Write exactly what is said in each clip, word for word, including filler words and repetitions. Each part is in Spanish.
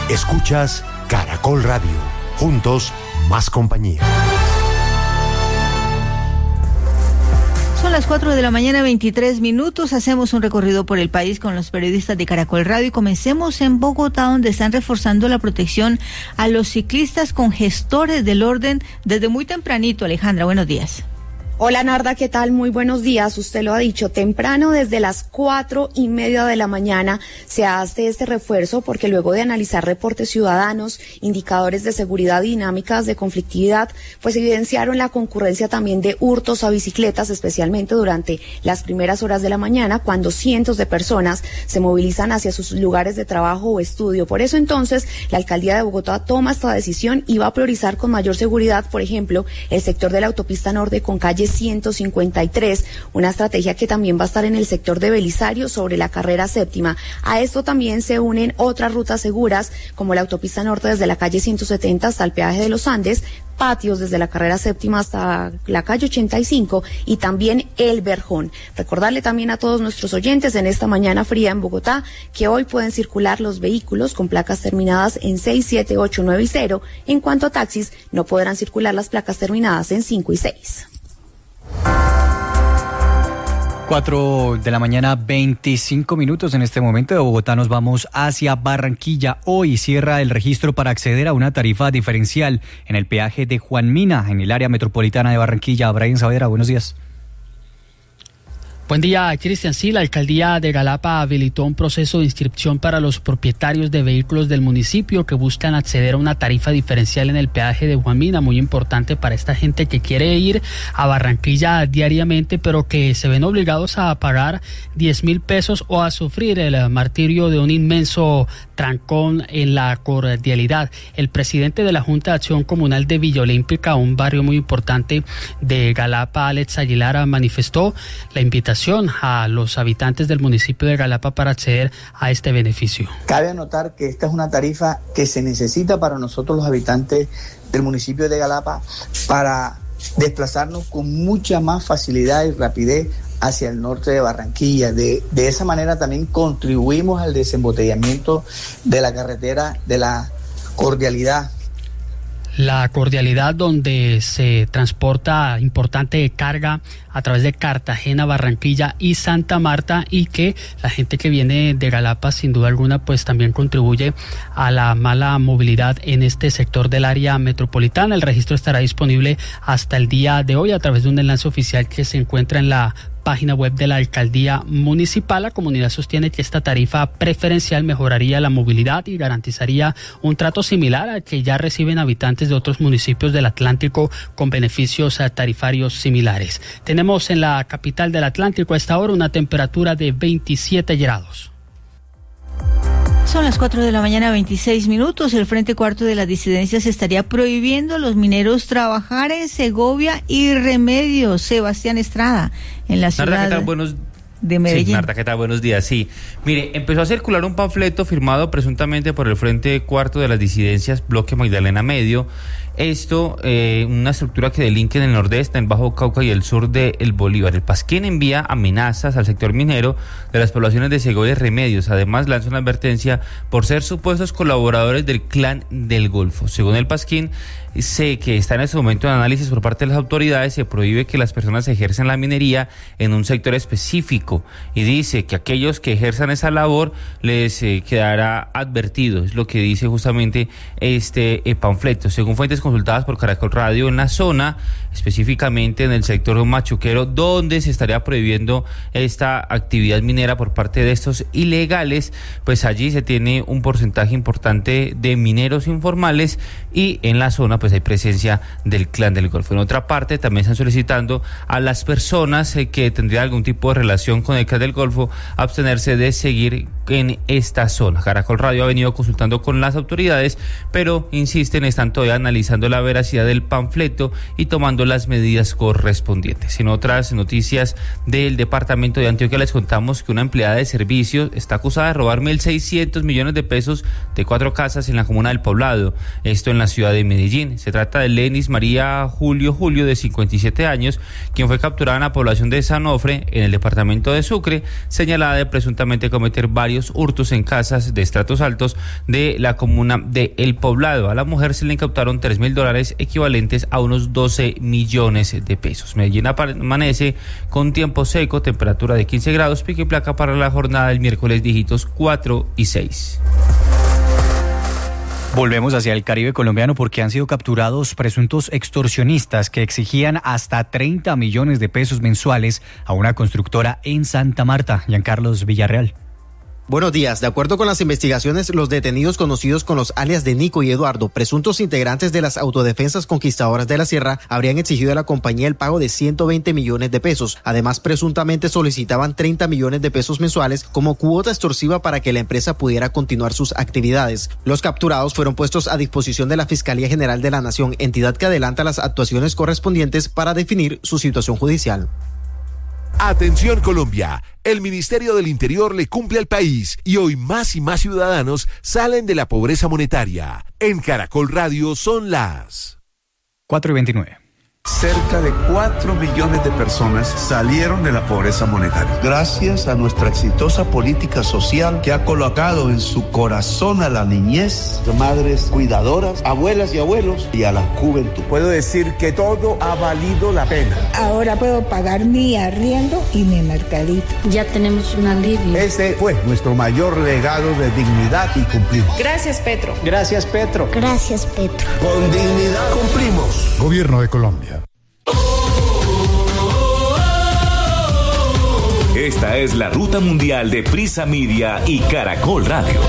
Escuchas Caracol Radio. Juntos, más compañía. Son las cuatro de la mañana, veintitrés minutos. Hacemos un recorrido por el país con los periodistas de Caracol Radio y comencemos en Bogotá, donde están reforzando la protección a los ciclistas con gestores del orden desde muy tempranito. Alejandra, buenos días. Hola Narda, ¿qué tal? Muy buenos días. Usted lo ha dicho, temprano desde las cuatro y media de la mañana se hace este refuerzo porque luego de analizar reportes ciudadanos, indicadores de seguridad y dinámicas de conflictividad, pues evidenciaron la concurrencia también de hurtos a bicicletas, especialmente durante las primeras horas de la mañana, cuando cientos de personas se movilizan hacia sus lugares de trabajo o estudio. Por eso entonces la Alcaldía de Bogotá toma esta decisión y va a priorizar con mayor seguridad, por ejemplo, el sector de la autopista norte con calle ciento cincuenta y tres, una estrategia que también va a estar en el sector de Belisario sobre la carrera séptima. A esto también se unen otras rutas seguras como la autopista norte desde la calle ciento setenta hasta el peaje de los Andes, patios desde la carrera séptima hasta la calle ochenta y cinco y también el Verjón. Recordarle también a todos nuestros oyentes en esta mañana fría en Bogotá que hoy pueden circular los vehículos con placas terminadas en seis, siete, ocho, nueve y cero. En cuanto a taxis, no podrán circular las placas terminadas en cinco y seis. Cuatro de la mañana, veinticinco minutos. En este momento de Bogotá nos vamos hacia Barranquilla. Hoy cierra el registro para acceder a una tarifa diferencial en el peaje de Juan Mina, en el área metropolitana de Barranquilla. Brian Saavedra, buenos días. Buen día, Cristian. Sí, la alcaldía de Galapa habilitó un proceso de inscripción para los propietarios de vehículos del municipio que buscan acceder a una tarifa diferencial en el peaje de Juan Mina, muy importante para esta gente que quiere ir a Barranquilla diariamente, pero que se ven obligados a pagar diez mil pesos o a sufrir el martirio de un inmenso trancón en la cordialidad. El presidente de la Junta de Acción Comunal de Villa Olímpica, un barrio muy importante de Galapa, Alex Aguilar, manifestó la invitación a los habitantes del municipio de Galapa para acceder a este beneficio. Cabe anotar que esta es una tarifa que se necesita para nosotros los habitantes del municipio de Galapa para desplazarnos con mucha más facilidad y rapidez hacia el norte de Barranquilla. De, de esa manera también contribuimos al desembotellamiento de la carretera de la cordialidad. La cordialidad, donde se transporta importante carga a través de Cartagena, Barranquilla y Santa Marta, y que la gente que viene de Galapa sin duda alguna pues también contribuye a la mala movilidad en este sector del área metropolitana. El registro estará disponible hasta el día de hoy a través de un enlace oficial que se encuentra en la página web de la alcaldía municipal. La comunidad sostiene que esta tarifa preferencial mejoraría la movilidad y garantizaría un trato similar al que ya reciben habitantes de otros municipios del Atlántico con beneficios tarifarios similares. Tenemos en la capital del Atlántico a esta hora una temperatura de veintisiete grados. Son las cuatro de la mañana, veintiséis minutos. El Frente Cuarto de las Disidencias estaría prohibiendo a los mineros trabajar en Segovia y Remedios. Sebastián Estrada, en la ciudad Narda, ¿qué tal? Buenos... de Medellín. Sí, Marta, ¿qué tal? Buenos días. Sí, mire, empezó a circular un panfleto firmado presuntamente por el Frente Cuarto de las Disidencias, Bloque Magdalena Medio. Esto, eh, una estructura que delinque en el nordeste, en el Bajo Cauca y el sur de El Bolívar. El Pasquín envía amenazas al sector minero de las poblaciones de Segovia y Remedios. Además, lanza una advertencia por ser supuestos colaboradores del Clan del Golfo. Según el Pasquín, sé que está en este momento en análisis por parte de las autoridades. Se prohíbe que las personas ejerzan la minería en un sector específico y dice que aquellos que ejerzan esa labor les eh, quedará advertido. Es lo que dice justamente este eh, panfleto. Según fuentes consultadas por Caracol Radio, en la zona, específicamente en el sector machuquero, donde se estaría prohibiendo esta actividad minera por parte de estos ilegales, pues allí se tiene un porcentaje importante de mineros informales y en la zona pues hay presencia del Clan del Golfo. En otra parte también están solicitando a las personas eh, que tendrían algún tipo de relación con el Clan del Golfo abstenerse de seguir en esta zona. Caracol Radio ha venido consultando con las autoridades, pero insisten, están todavía analizando la veracidad del panfleto y tomando las medidas correspondientes. En otras noticias del departamento de Antioquia les contamos que una empleada de servicios está acusada de robar mil seiscientos millones de pesos de cuatro casas en la comuna del Poblado, esto en la ciudad de Medellín. Se trata de Lenis María Julio Julio, de cincuenta y siete años, quien fue capturada en la población de Sanofre, en el departamento de Sucre, señalada de presuntamente cometer varios varios hurtos en casas de estratos altos de la comuna de El Poblado. A la mujer se le incautaron tres mil dólares equivalentes a unos doce millones de pesos. Medellín amanece con tiempo seco, temperatura de quince grados, pico y placa para la jornada del miércoles, dígitos cuatro y seis. Volvemos hacia el Caribe colombiano porque han sido capturados presuntos extorsionistas que exigían hasta treinta millones de pesos mensuales a una constructora en Santa Marta. Giancarlos Villarreal. Buenos días. De acuerdo con las investigaciones, los detenidos conocidos con los alias de Nico y Eduardo, presuntos integrantes de las autodefensas conquistadoras de la Sierra, habrían exigido a la compañía el pago de ciento veinte millones de pesos. Además, presuntamente solicitaban treinta millones de pesos mensuales como cuota extorsiva para que la empresa pudiera continuar sus actividades. Los capturados fueron puestos a disposición de la Fiscalía General de la Nación, entidad que adelanta las actuaciones correspondientes para definir su situación judicial. Atención Colombia, el Ministerio del Interior le cumple al país y hoy más y más ciudadanos salen de la pobreza monetaria. En Caracol Radio son las cuatro y veintinueve. Cerca de cuatro millones de personas salieron de la pobreza monetaria. Gracias a nuestra exitosa política social que ha colocado en su corazón a la niñez, madres cuidadoras, abuelas y abuelos y a la juventud. Puedo decir que todo ha valido la pena. Ahora puedo pagar mi arriendo y mi mercadito. Ya tenemos un alivio. Ese fue nuestro mayor legado de dignidad y cumplimos. Gracias, Petro. Gracias, Petro. Gracias, Petro. Con dignidad cumplimos. Gobierno de Colombia. Esta es la ruta mundial de Prisa Media y Caracol Radio.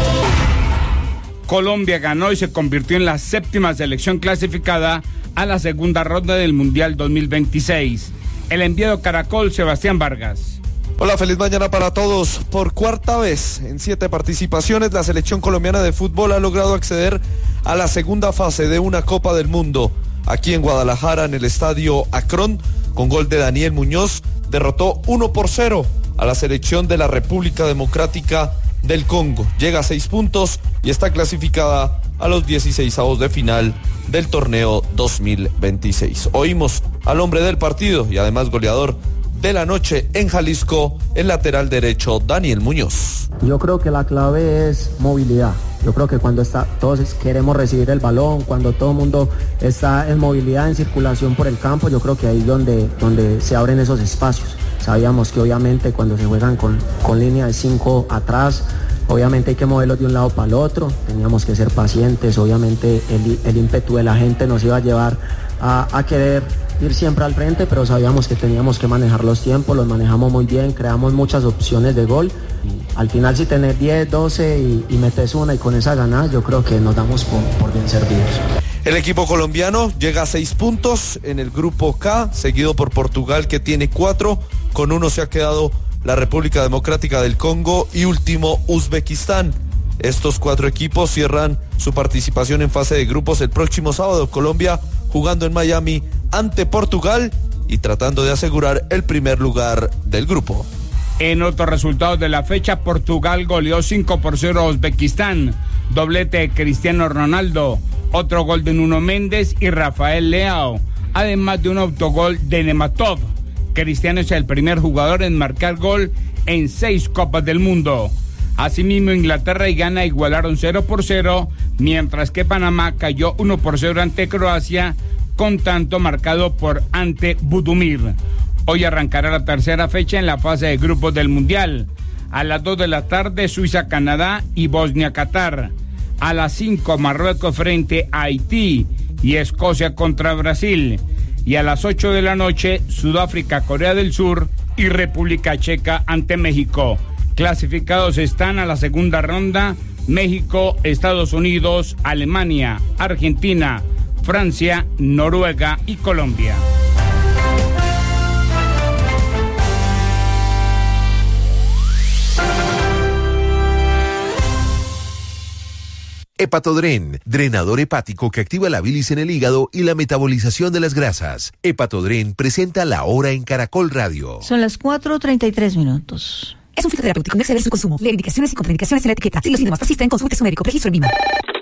Colombia ganó y se convirtió en la séptima selección clasificada a la segunda ronda del Mundial dos mil veintiséis. El enviado Caracol, Sebastián Vargas. Hola, feliz mañana para todos. Por cuarta vez en siete participaciones, la selección colombiana de fútbol ha logrado acceder a la segunda fase de una Copa del Mundo. Aquí en Guadalajara, en el estadio Akron, con gol de Daniel Muñoz, derrotó uno por cero a la selección de la República Democrática del Congo. Llega a seis puntos y está clasificada a los dieciseisavos de final del torneo dos mil veintiséis. Oímos al hombre del partido y además goleador de la noche en Jalisco, el lateral derecho Daniel Muñoz. Yo creo que la clave es movilidad. Yo creo que cuando está, todos queremos recibir el balón, cuando todo el mundo está en movilidad, en circulación por el campo, yo creo que ahí es donde, donde se abren esos espacios. Sabíamos que obviamente cuando se juegan con, con línea de cinco atrás, obviamente hay que moverlos de un lado para el otro, teníamos que ser pacientes, obviamente el, el ímpetu de la gente nos iba a llevar a, a querer ir siempre al frente, pero sabíamos que teníamos que manejar los tiempos, los manejamos muy bien, creamos muchas opciones de gol. Y al final si tener diez, doce y, y metes una y con esa ganada, yo creo que nos damos por, por bien servidos. El equipo colombiano llega a seis puntos en el grupo K, seguido por Portugal que tiene cuatro, con uno se ha quedado la República Democrática del Congo y último Uzbekistán. Estos cuatro equipos cierran su participación en fase de grupos el próximo sábado. Colombia jugando en Miami ante Portugal y tratando de asegurar el primer lugar del grupo. En otros resultados de la fecha, Portugal goleó cinco por cero a Uzbekistán. Doblete de Cristiano Ronaldo, otro gol de Nuno Méndez y Rafael Leao, además de un autogol de Nematov. Cristiano es el primer jugador en marcar gol en seis Copas del Mundo. Asimismo, Inglaterra y Ghana igualaron cero por cero, mientras que Panamá cayó uno por cero ante Croacia, con tanto marcado por Ante Budimir. Hoy arrancará la tercera fecha en la fase de grupos del Mundial. A las dos de la tarde, Suiza-Canadá y Bosnia-Qatar. A las cinco, Marruecos frente a Haití y Escocia contra Brasil. Y a las ocho de la noche, Sudáfrica, Corea del Sur y República Checa ante México. Clasificados están a la segunda ronda México, Estados Unidos, Alemania, Argentina, Francia, Noruega y Colombia. Hepatodren, drenador hepático que activa la bilis en el hígado y la metabolización de las grasas. Hepatodren presenta La Hora en Caracol Radio. Son las cuatro treinta y tres minutos. Es un fitoterapéutico, no exceder su consumo. Leer indicaciones y contraindicaciones en la etiqueta. Si los síntomas persisten, consulte su médico. Registro en Vima.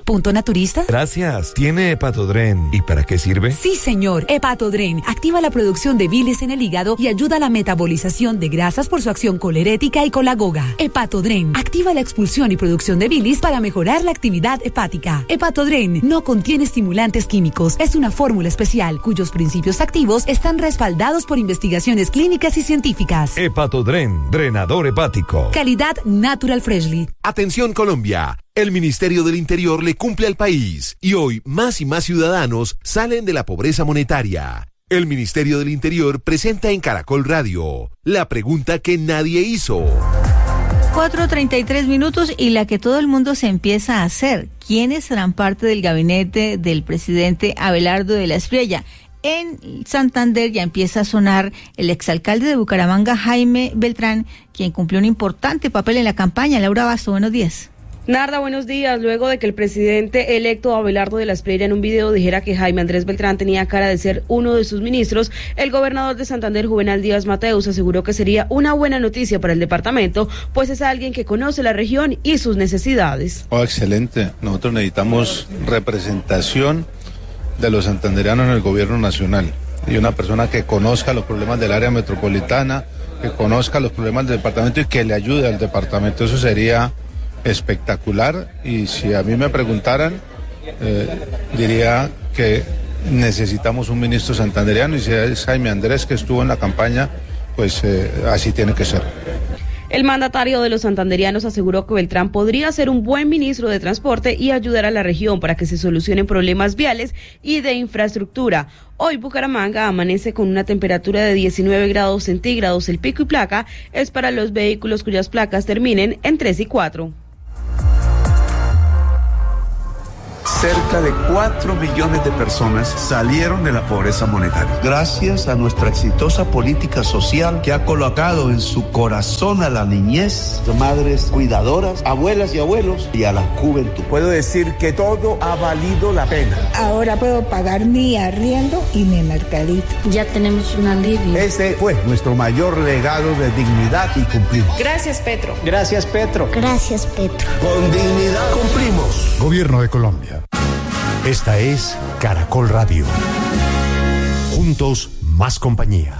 Punto Naturista. Gracias. ¿Tiene Hepatodren? ¿Y para qué sirve? Sí, señor. Hepatodren activa la producción de bilis en el hígado y ayuda a la metabolización de grasas por su acción colerética y colagoga. Hepatodren activa la expulsión y producción de bilis para mejorar la actividad hepática. Hepatodren no contiene estimulantes químicos. Es una fórmula especial cuyos principios activos están respaldados por investigaciones clínicas y científicas. Hepatodren, drenador hepático. Calidad Natural Freshly. Atención Colombia. El Ministerio del Interior le cumple al país y hoy más y más ciudadanos salen de la pobreza monetaria. El Ministerio del Interior presenta en Caracol Radio la pregunta que nadie hizo. cuatro treinta y tres minutos y la que todo el mundo se empieza a hacer. ¿Quiénes serán parte del gabinete del presidente Abelardo de la Espriella? En Santander ya empieza a sonar el exalcalde de Bucaramanga, Jaime Beltrán, quien cumplió un importante papel en la campaña. Laura Basto, buenos días. Narda, buenos días. Luego de que el presidente electo Abelardo de la Espriella en un video dijera que Jaime Andrés Beltrán tenía cara de ser uno de sus ministros, el gobernador de Santander, Juvenal Díaz Mateus, aseguró que sería una buena noticia para el departamento, pues es alguien que conoce la región y sus necesidades. Oh, excelente. Nosotros necesitamos representación de los santanderianos en el gobierno nacional y una persona que conozca los problemas del área metropolitana, que conozca los problemas del departamento y que le ayude al departamento. Eso sería espectacular, y si a mí me preguntaran, eh, diría que necesitamos un ministro santandereano, y si es Jaime Andrés que estuvo en la campaña, pues eh, así tiene que ser. El mandatario de los santanderianos aseguró que Beltrán podría ser un buen ministro de transporte y ayudar a la región para que se solucionen problemas viales y de infraestructura. Hoy Bucaramanga amanece con una temperatura de diecinueve grados centígrados. El pico y placa es para los vehículos cuyas placas terminen en tres y cuatro. Cerca de cuatro millones de personas salieron de la pobreza monetaria. Gracias a nuestra exitosa política social que ha colocado en su corazón a la niñez, madres cuidadoras, abuelas y abuelos y a la juventud. Puedo decir que todo ha valido la pena. Ahora puedo pagar mi arriendo y mi mercadito. Ya tenemos un alivio. Ese fue nuestro mayor legado de dignidad y cumplimos. Gracias, Petro. Gracias, Petro. Gracias, Petro. Con dignidad cumplimos. Gobierno de Colombia. Esta es Caracol Radio. Juntos, más compañía.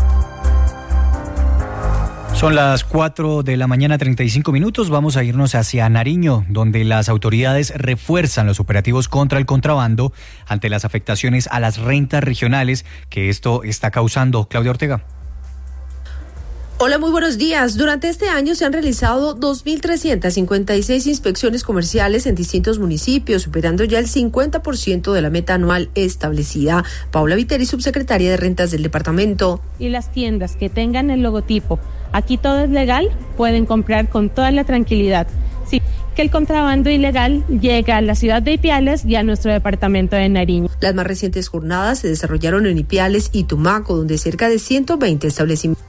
Son las cuatro de la mañana, treinta y cinco minutos. Vamos a irnos hacia Nariño, donde las autoridades refuerzan los operativos contra el contrabando ante las afectaciones a las rentas regionales que esto está causando. Claudia Ortega. Hola, muy buenos días. Durante este año se han realizado dos mil trescientas cincuenta y seis inspecciones comerciales en distintos municipios, superando ya el cincuenta por ciento de la meta anual establecida. Paula Viteri, subsecretaria de Rentas del departamento. Y las tiendas que tengan el logotipo "Aquí todo es legal" pueden comprar con toda la tranquilidad. Sí, que el contrabando ilegal llega a la ciudad de Ipiales y a nuestro departamento de Nariño. Las más recientes jornadas se desarrollaron en Ipiales y Tumaco, donde cerca de ciento veinte establecimientos.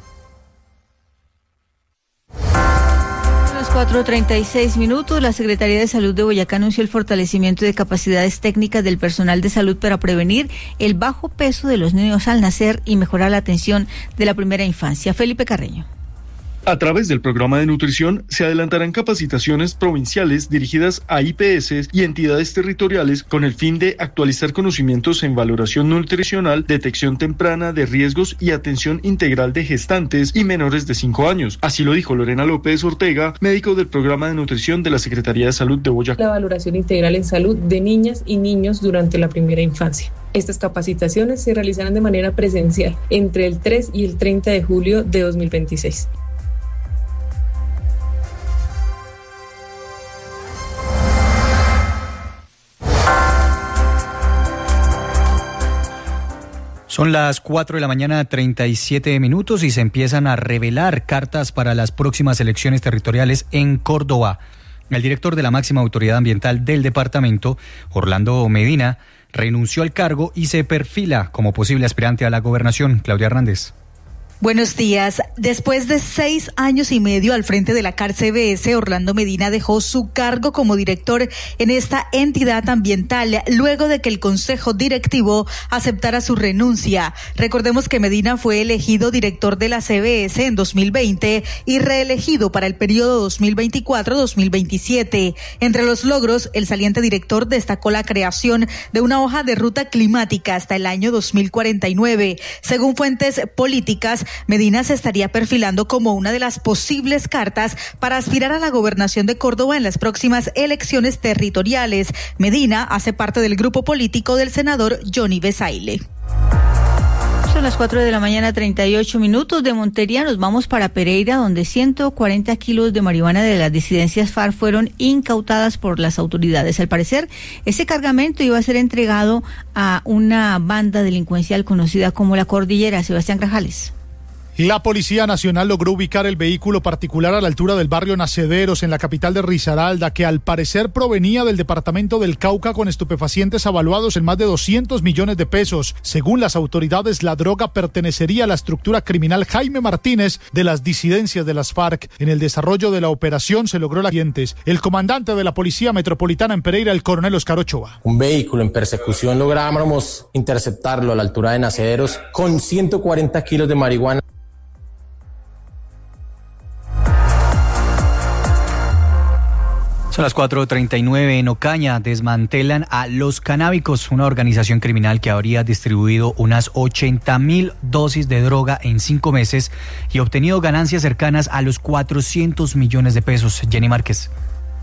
cuatro treinta y seis minutos. La Secretaría de Salud de Boyacá anunció el fortalecimiento de capacidades técnicas del personal de salud para prevenir el bajo peso de los niños al nacer y mejorar la atención de la primera infancia. Felipe Carreño. A través del programa de nutrición se adelantarán capacitaciones provinciales dirigidas a I P S y entidades territoriales con el fin de actualizar conocimientos en valoración nutricional, detección temprana de riesgos y atención integral de gestantes y menores de cinco años. Así lo dijo Lorena López Ortega, médico del programa de nutrición de la Secretaría de Salud de Boyacá. La valoración integral en salud de niñas y niños durante la primera infancia. Estas capacitaciones se realizarán de manera presencial entre el tres y el treinta de julio de dos mil veintiséis. Son las cuatro de la mañana, treinta y siete minutos, y se empiezan a revelar cartas para las próximas elecciones territoriales en Córdoba. El director de la máxima autoridad ambiental del departamento, Orlando Medina, renunció al cargo y se perfila como posible aspirante a la gobernación. Claudia Hernández. Buenos días. Después de seis años y medio al frente de la C A R C B S, Orlando Medina dejó su cargo como director en esta entidad ambiental luego de que el Consejo Directivo aceptara su renuncia. Recordemos que Medina fue elegido director de la C B S en dos mil veinte y reelegido para el periodo dos mil veinticuatro a dos mil veintisiete. Entre los logros, el saliente director destacó la creación de una hoja de ruta climática hasta el año dos mil cuarenta y nueve. Según fuentes políticas, Medina se estaría perfilando como una de las posibles cartas para aspirar a la gobernación de Córdoba en las próximas elecciones territoriales. Medina hace parte del grupo político del senador Johnny Besaile. Son las cuatro de la mañana, treinta y ocho minutos. De Montería nos vamos para Pereira, donde ciento cuarenta kilos de marihuana de las disidencias FARC fueron incautadas por las autoridades. Al parecer, ese cargamento iba a ser entregado a una banda delincuencial conocida como La Cordillera. Sebastián Grajales. La Policía Nacional logró ubicar el vehículo particular a la altura del barrio Nacederos, en la capital de Risaralda, que al parecer provenía del departamento del Cauca con estupefacientes avaluados en más de doscientos millones de pesos. Según las autoridades, la droga pertenecería a la estructura criminal Jaime Martínez de las disidencias de las FARC. En el desarrollo de la operación se logró las siguientes. El comandante de la Policía Metropolitana en Pereira, el coronel Oscar Ochoa. Un vehículo en persecución logramos interceptarlo a la altura de Nacederos con ciento cuarenta kilos de marihuana. Son las cuatro treinta y nueve. En Ocaña desmantelan a Los Canábicos, una organización criminal que habría distribuido unas ochenta mil dosis de droga en cinco meses y obtenido ganancias cercanas a los cuatrocientos millones de pesos. Jenny Márquez.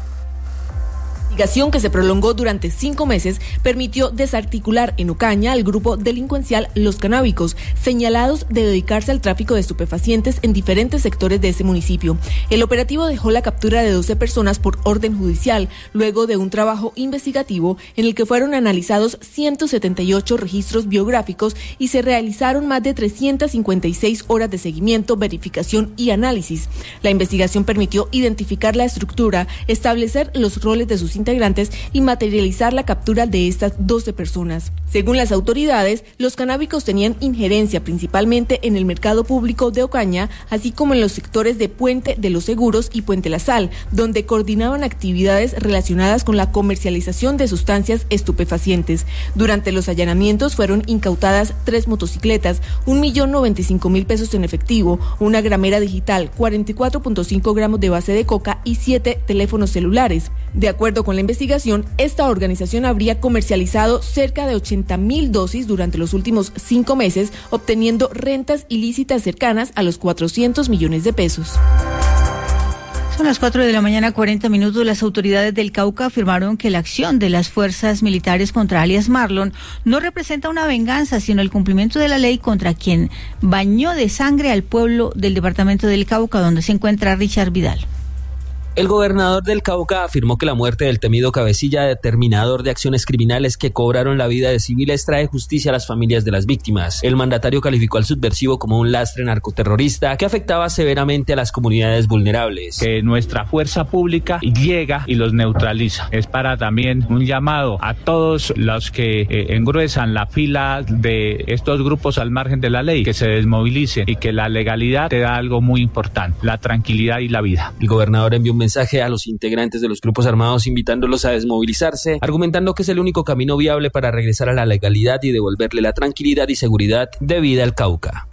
La investigación, que se prolongó durante cinco meses, permitió desarticular en Ocaña al grupo delincuencial Los Canábicos, señalados de dedicarse al tráfico de estupefacientes en diferentes sectores de ese municipio. El operativo dejó la captura de doce personas por orden judicial, luego de un trabajo investigativo en el que fueron analizados ciento setenta y ocho registros biográficos y se realizaron más de trescientas cincuenta y seis horas de seguimiento, verificación y análisis. La investigación permitió identificar la estructura, establecer los roles de sus integrantes y materializar la captura de estas doce personas. Según las autoridades, los canábicos tenían injerencia principalmente en el mercado público de Ocaña, así como en los sectores de Puente de los Seguros y Puente La Sal, donde coordinaban actividades relacionadas con la comercialización de sustancias estupefacientes. Durante los allanamientos fueron incautadas tres motocicletas, un millón noventa y cinco mil pesos en efectivo, una gramera digital, cuarenta y cuatro punto cinco gramos de base de coca y siete teléfonos celulares. De acuerdo con la investigación, esta organización habría comercializado cerca de ochenta mil dosis durante los últimos cinco meses, obteniendo rentas ilícitas cercanas a los cuatrocientos millones de pesos. Son las cuatro de la mañana, cuarenta minutos. Las autoridades del Cauca afirmaron que la acción de las fuerzas militares contra alias Marlon no representa una venganza, sino el cumplimiento de la ley contra quien bañó de sangre al pueblo del departamento del Cauca, donde se encuentra Richard Vidal. El gobernador del Cauca afirmó que la muerte del temido cabecilla determinador de acciones criminales que cobraron la vida de civiles trae justicia a las familias de las víctimas. El mandatario calificó al subversivo como un lastre narcoterrorista que afectaba severamente a las comunidades vulnerables. Que nuestra fuerza pública llega y los neutraliza. Es para también un llamado a todos los que eh, engruesan la fila de estos grupos al margen de la ley, que se desmovilicen y que la legalidad te da algo muy importante, la tranquilidad y la vida. El gobernador envió un mensaje a los integrantes de los grupos armados invitándolos a desmovilizarse, argumentando que es el único camino viable para regresar a la legalidad y devolverle la tranquilidad y seguridad de vida al Cauca.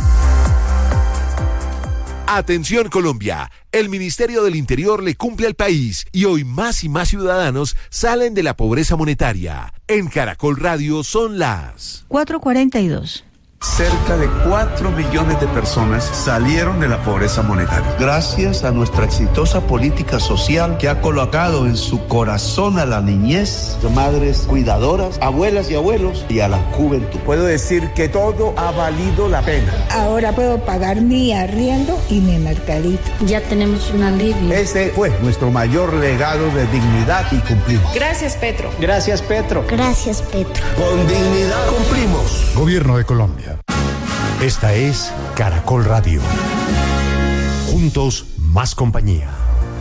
Atención Colombia, el Ministerio del Interior le cumple al país y hoy más y más ciudadanos salen de la pobreza monetaria. En Caracol Radio son las cuatro cuarenta y dos. Cerca de cuatro millones de personas salieron de la pobreza monetaria. Gracias a nuestra exitosa política social que ha colocado en su corazón a la niñez, madres cuidadoras, abuelas y abuelos y a la juventud. Puedo decir que todo ha valido la pena. Ahora puedo pagar mi arriendo y mi mercadito. Ya tenemos un alivio. Ese fue nuestro mayor legado de dignidad y cumplimos. Gracias, Petro. Gracias, Petro. Gracias, Petro. Con dignidad cumplimos. Gobierno de Colombia. Esta es Caracol Radio. Juntos, más compañía.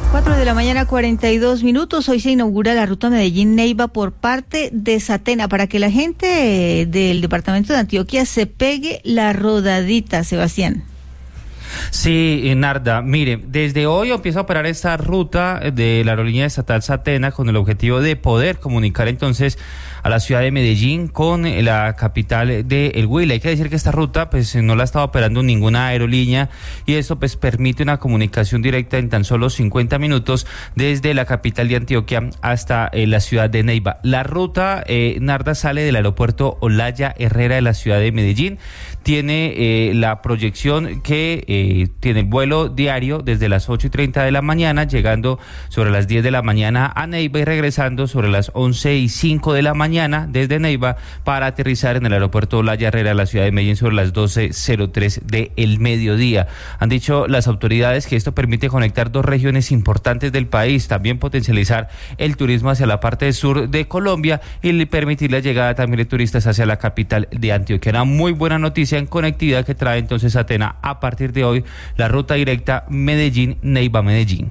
cuatro de la mañana, cuarenta y dos minutos. Hoy se inaugura la ruta Medellín-Neiva por parte de Satena para que la gente del departamento de Antioquia se pegue la rodadita, Sebastián. Sí, Narda, mire, desde hoy empieza a operar esta ruta de la aerolínea estatal Satena con el objetivo de poder comunicar entonces a la ciudad de Medellín con la capital de El Huila. Hay que decir que esta ruta pues no la estaba operando ninguna aerolínea y esto pues permite una comunicación directa en tan solo cincuenta minutos desde la capital de Antioquia hasta eh, la ciudad de Neiva. La ruta, eh, Narda, sale del aeropuerto Olaya Herrera de la ciudad de Medellín. Tiene eh, la proyección que eh, tiene el vuelo diario desde las ocho y treinta de la mañana, llegando sobre las diez de la mañana a Neiva y regresando sobre las once y cinco de la mañana desde Neiva para aterrizar en el aeropuerto Olaya Herrera de la ciudad de Medellín sobre las doce cero tres del mediodía. Han dicho las autoridades que esto permite conectar dos regiones importantes del país, también potencializar el turismo hacia la parte sur de Colombia y permitir la llegada también de turistas hacia la capital de Antioquia. Una muy buena noticia en conectividad que trae entonces Satena a partir de hoy la ruta directa Medellín-Neiva-Medellín.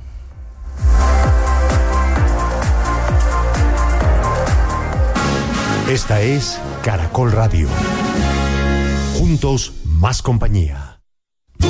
Esta es Caracol Radio. Juntos, más compañía.